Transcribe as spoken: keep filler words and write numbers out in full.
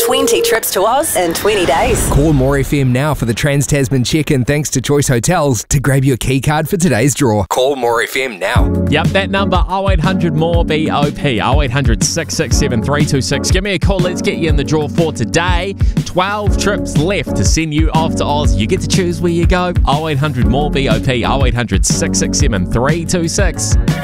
twenty trips to Oz in twenty days. Call More F M now for the Trans-Tasman check-in thanks to Choice Hotels to grab your key card for today's draw. Call More F M now. Yep, that number oh eight hundred more B O P, oh eight hundred, six six seven, three two six. Give me a call, let's get you in the draw for today. twelve trips left to send you off to Oz. You get to choose where you go. oh eight hundred more B O P, oh eight hundred, six six seven, three two six.